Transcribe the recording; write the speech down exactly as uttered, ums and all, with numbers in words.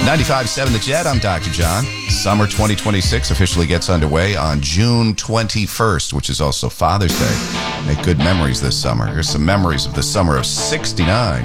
ninety-five point seven The Jet, I'm Doctor John. Summer twenty twenty-six officially gets underway on June twenty-first, which is also Father's Day. Make good memories this summer. Here's some memories of the summer of sixty-nine.